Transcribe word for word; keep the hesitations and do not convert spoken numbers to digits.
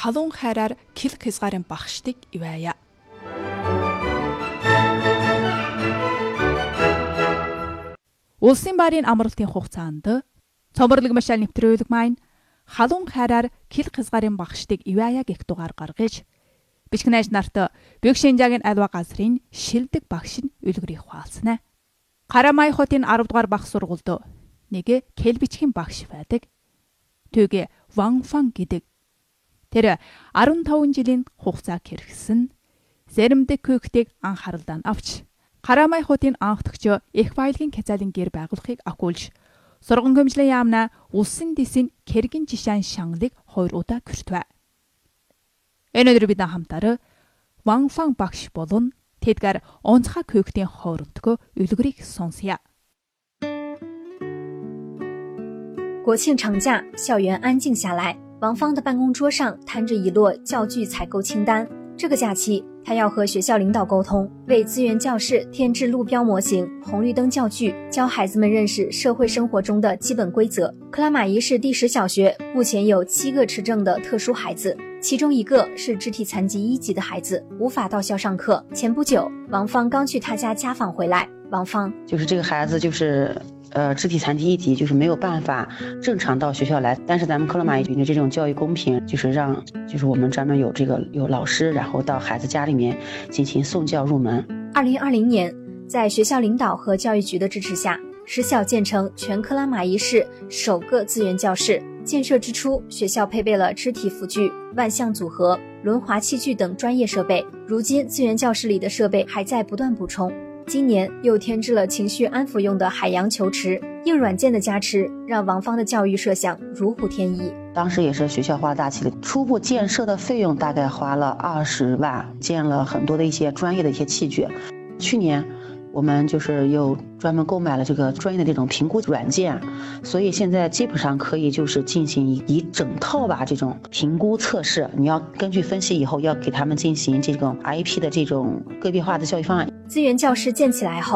халуун хайраар кил хязгаарын багшдыг ивэя. Улсын баарын амралтын хугацаанд цоморлог машаал нэвтрүүлэг маань халуун хайраар кил хязгаарын багшдыг ивэя гэх дугаар гаргаж бичгнэж нарт Бөгшинжаагийн альва газрын шилдэг багш нь үлгэрийг хуалцна. Карамай хотын арав дугаар багш сургуульд нэг келбичгийн багш байдаг. Түүгээ Ван Фан гэдэг. Тэр арван таван жилийн хугацаа хэрэгсэн заримдэг көөгтийг анхааралдаа авч Карамай хотын анхдагч их баялагын хязаалын гэр байгуулахыг акуулж сурган хөмжлэн яамна улсын дэсийн кэргэн жишаан шанглыг хоёр удаа гэртвэ. Өнөөдөр бид хамтаар Ван Фан багш болон тэдгээр онцгой көөгтийн хоорондоо үлгэрийг сонсъя. 国庆长假，校园安静下来。王芳的办公桌上摊着一摞教具采购清单。这个假期，他要和学校领导沟通，为资源教室添置路标模型、红绿灯教具，教孩子们认识社会生活中的基本规则。克拉玛依市第十小学目前有七个持证的特殊孩子，其中一个是肢体残疾一级的孩子，无法到校上课。前不久，王芳刚去他家家访回来。王芳就是这个孩子，就是呃肢体残疾一级，就是没有办法正常到学校来。但是咱们克拉玛依的这种教育公平，就是让就是我们专门有这个有老师，然后到孩子家里面进行送教入门。 二零二零年，在学校领导和教育局的支持下，实校建成全克拉玛依市首个资源教室。建设之初，学校配备了肢体辅具、万向组合、轮滑器具等专业设备。如今，资源教室里的设备还在不断补充。今年又添置了情绪安抚用的海洋球池，硬软件的加持让王芳的教育设想如虎添翼。 当时也是学校花了大气力，初步建设的费用大概花了二十万，建了很多的一些专业的一些器具。去年我们就是又专门购买了这个专业的这种评估软件，所以现在基本上可以就是进行一整套吧这种评估测试，你要根据分析以后要给他们进行这种 I E P 的这种个别化的教育方案。 资源教室建起来后，